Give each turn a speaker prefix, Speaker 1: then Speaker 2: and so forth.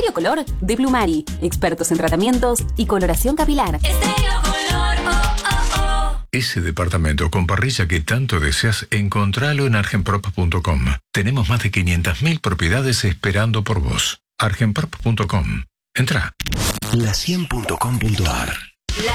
Speaker 1: Estéreo Color de Plumari, expertos en tratamientos y coloración capilar.
Speaker 2: Estéreo Color, oh, oh, oh.
Speaker 3: Ese departamento con parrilla que tanto deseas, encontralo en argenprop.com. Tenemos más de 500.000 propiedades esperando por vos. argenprop.com. Entra.
Speaker 4: La100.com.ar